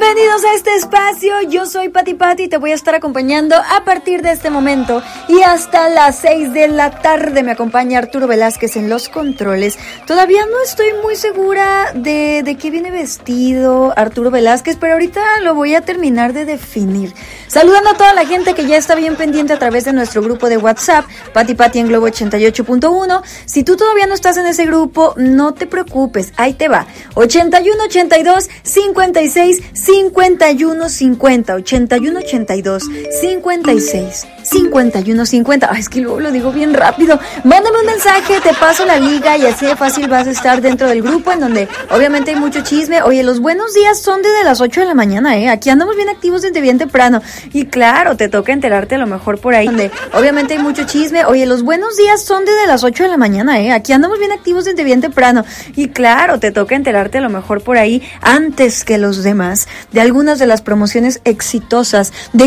Bienvenidos a este espacio, yo soy Pati y te voy a estar acompañando a partir de este momento y hasta las 6 de la tarde. Me acompaña Arturo Velázquez en los controles. Todavía no estoy muy segura de qué viene vestido Arturo Velázquez, pero ahorita lo voy a terminar de definir. Saludando a toda la gente que ya está bien pendiente a través de nuestro grupo de WhatsApp, Pati en Globo 88.1. Si tú todavía no estás en ese grupo, no te preocupes, ahí te va. 81 82 56 51 50, 81 82 56 51 50. Ay, es que luego lo digo bien rápido. Mándame un mensaje, te paso la liga y así de fácil vas a estar dentro del grupo en donde obviamente hay mucho chisme. Oye, los buenos días son desde las 8 de la mañana, Aquí andamos bien activos desde bien temprano. Y claro, te toca enterarte a lo mejor por ahí donde obviamente hay mucho chisme. Oye, los buenos días son desde las 8 de la mañana, Aquí andamos bien activos desde bien temprano. Y claro, te toca enterarte a lo mejor por ahí antes que los demás de algunas de las promociones exitosas de